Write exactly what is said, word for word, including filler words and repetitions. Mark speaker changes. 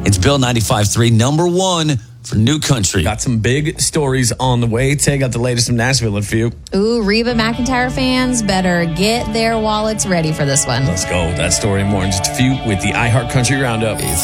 Speaker 1: It's Bill ninety-five point three, number one for New Country.
Speaker 2: Got some big stories on the way. Tay got the latest from Nashville in a few.
Speaker 3: Ooh, Reba McEntire fans better get their wallets ready for this one.
Speaker 2: Let's go. That story and more in just a few with the iHeart Country Roundup.